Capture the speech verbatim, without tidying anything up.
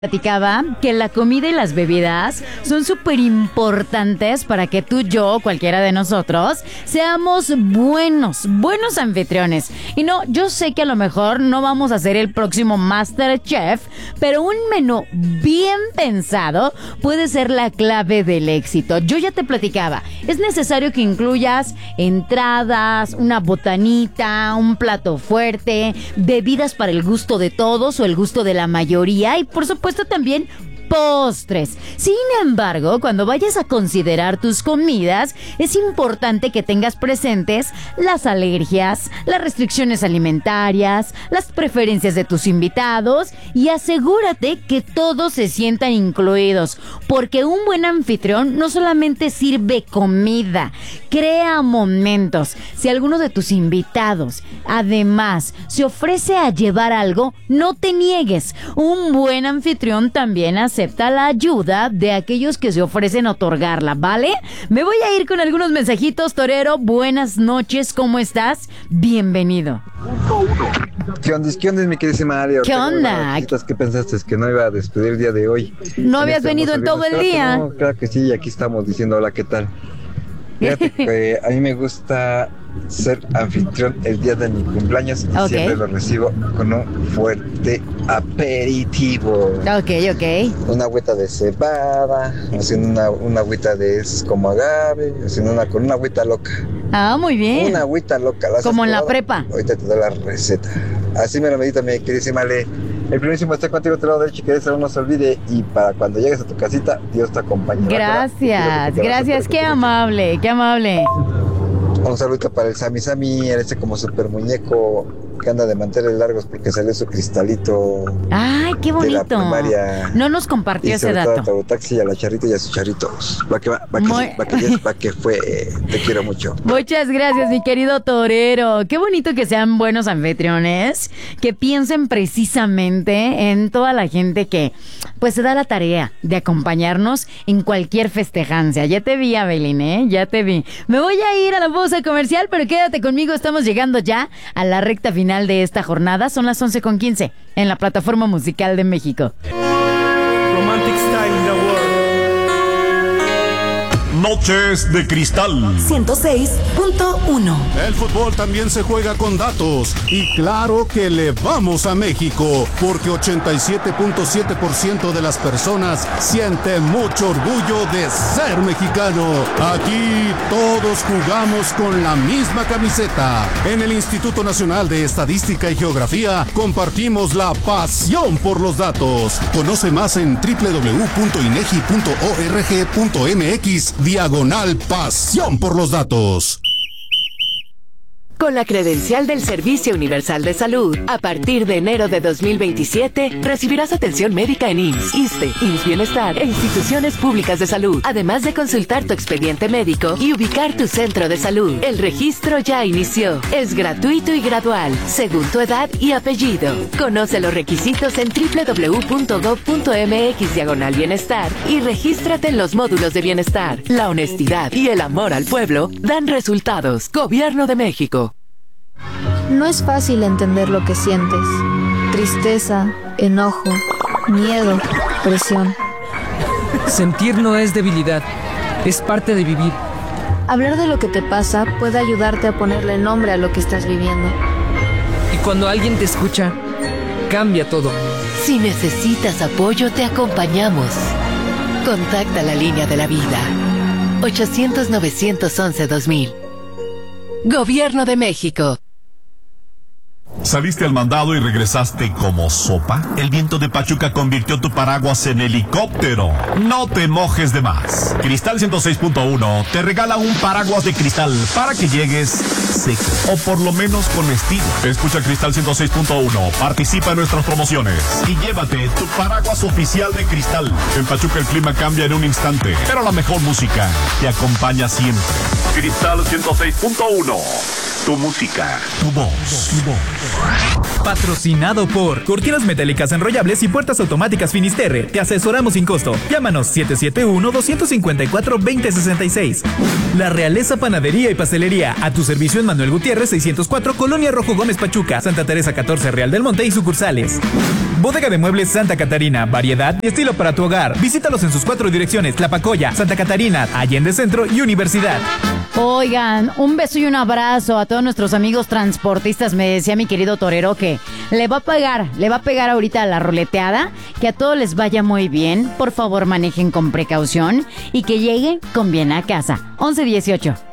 Platicaba que la comida y las bebidas son súper importantes para que tú, yo, cualquiera de nosotros, seamos buenos, buenos anfitriones. Y no, yo sé que a lo mejor no vamos a ser el próximo MasterChef, pero un menú bien pensado puede ser la clave del éxito. Yo ya te platicaba, es necesario que incluyas entradas, una botanita, un plato fuerte, bebidas para el gusto de todos o el gusto de la mayoría y por supuesto también postres. Sin embargo, cuando vayas a considerar tus comidas, es importante que tengas presentes las alergias, las restricciones alimentarias, las preferencias de tus invitados y asegúrate que todos se sientan incluidos, porque un buen anfitrión no solamente sirve comida, crea momentos. Si alguno de tus invitados, además, se ofrece a llevar algo, no te niegues. Un buen anfitrión también hace acepta la ayuda de aquellos que se ofrecen a otorgarla, ¿vale? Me voy a ir con algunos mensajitos, Torero. Buenas noches, ¿cómo estás? Bienvenido. ¿Qué onda, ¿Qué onda mi queridísima Ale? ¿Qué onda? ¿Qué pensaste? ¿Que no iba a despedir el día de hoy? ¿No habías este venido en todo el día? No, claro que sí, aquí estamos diciendo hola, ¿qué tal? Fíjate que a mí me gusta ser anfitrión el día de mi cumpleaños y okay. Siempre lo recibo con un fuerte aperitivo. Ok, ok. Una agüita de cebada, haciendo una, una agüita de esas como agave, haciendo una con una agüita loca. Ah, muy bien. Una agüita loca. ¿La como en la prepa. Ahorita te doy la receta. Así me lo medita mi queridísima Ale. El primerísimo está contigo, te lo derecho, que eso no se olvide. Y para cuando llegues a tu casita, Dios te acompañe. Gracias, gracias, qué amable, qué amable. Un saludo para el Sami Sami, este como super muñeco que anda de manteles largos porque salió su cristalito. Ay, qué bonito. No nos compartió ese dato. A Tabotaxi, a la Charrita y a sus charritos. Va que va, va que, Muy... va que, va que fue. Te quiero mucho. Muchas gracias, mi querido torero. Qué bonito que sean buenos anfitriones, que piensen precisamente en toda la gente que pues se da la tarea de acompañarnos en cualquier festejancia. Ya te vi, Abelín, ¿eh? Ya te vi. Me voy a ir a la pausa comercial, pero quédate conmigo. Estamos llegando ya a la recta final de esta jornada. Son las once con quince en la plataforma musical de México. Romantic Style in the World. Noches de Cristal ciento seis punto uno. El fútbol también se juega con datos y claro que le vamos a México porque ochenta y siete punto siete por ciento de las personas sienten mucho orgullo de ser mexicano. Aquí todos jugamos con la misma camiseta. En el Instituto Nacional de Estadística y Geografía compartimos la pasión por los datos. Conoce más en doble u doble u doble u punto inegi punto org punto mx diagonal pasión por los datos. Con la credencial del Servicio Universal de Salud, a partir de enero de dos mil veintisiete, recibirás atención médica en I M S S, ISSSTE, I M S S Bienestar e instituciones públicas de salud, además de consultar tu expediente médico y ubicar tu centro de salud. El registro ya inició. Es gratuito y gradual, según tu edad y apellido. Conoce los requisitos en doble u doble u doble u punto gob punto mx diagonal bienestar y regístrate en los módulos de bienestar. La honestidad y el amor al pueblo dan resultados. Gobierno de México. No es fácil entender lo que sientes. Tristeza, enojo, miedo, presión. Sentir no es debilidad, es parte de vivir. Hablar de lo que te pasa puede ayudarte a ponerle nombre a lo que estás viviendo. Y cuando alguien te escucha, cambia todo. Si necesitas apoyo, te acompañamos. Contacta la línea de la vida. ochocientos, novecientos once, dos mil. Gobierno de México. ¿Saliste al mandado y regresaste como sopa? El viento de Pachuca convirtió tu paraguas en helicóptero. No te mojes de más. Cristal ciento seis punto uno te regala un paraguas de cristal para que llegues seco, o por lo menos con estilo. Escucha Cristal ciento seis punto uno, participa en nuestras promociones y llévate tu paraguas oficial de Cristal. En Pachuca el clima cambia en un instante, pero la mejor música te acompaña siempre. Cristal ciento seis punto uno. Tu música, tu voz, tu voz. Patrocinado por Cortinas Metálicas Enrollables y Puertas Automáticas Finisterre. Te asesoramos sin costo. Llámanos siete siete uno, dos cinco cuatro, dos cero seis seis. La Realeza Panadería y Pastelería. A tu servicio en Manuel Gutiérrez seiscientos cuatro, Colonia Rojo Gómez Pachuca, Santa Teresa catorce, Real del Monte y sucursales. Bodega de Muebles Santa Catarina, variedad y estilo para tu hogar. Visítalos en sus cuatro direcciones: Tlapacoya, Santa Catarina, Allende Centro y Universidad. Oigan, un beso y un abrazo a todos nuestros amigos transportistas. Me decía mi querido torero que le va a pagar, le va a pegar ahorita a la ruleteada. Que a todos les vaya muy bien. Por favor, manejen con precaución y que lleguen con bien a casa. once dieciocho.